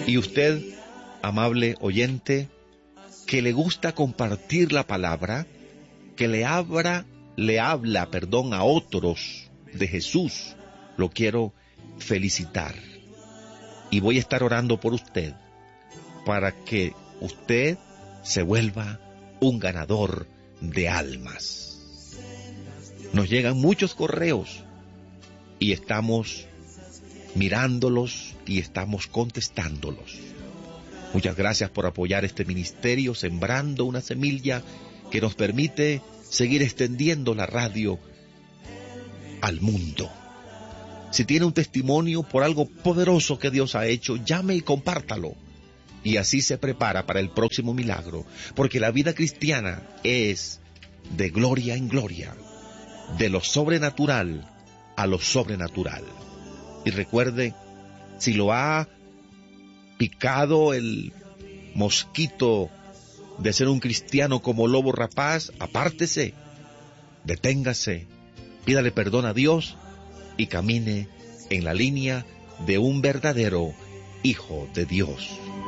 Y usted, amable oyente, que le gusta compartir la palabra, que le habla, a otros de Jesús, lo quiero felicitar. Y voy a estar orando por usted, para que usted se vuelva un ganador de almas. Nos llegan muchos correos y estamos mirándolos y estamos contestándolos. Muchas gracias por apoyar este ministerio, sembrando una semilla que nos permite seguir extendiendo la radio al mundo. Si tiene un testimonio por algo poderoso que Dios ha hecho, llame y compártalo. Y así se prepara para el próximo milagro, porque la vida cristiana es de gloria en gloria, de lo sobrenatural a lo sobrenatural. Y recuerde, si lo ha picado el mosquito de ser un cristiano como lobo rapaz, apártese, deténgase, pídale perdón a Dios y camine en la línea de un verdadero hijo de Dios.